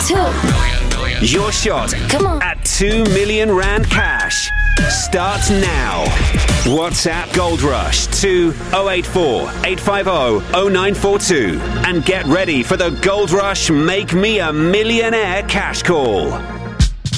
Your shot Come on. at 2 million rand cash starts now. WhatsApp Gold Rush to 084 850 0942 and get ready for the Gold Rush Make Me a Millionaire cash call.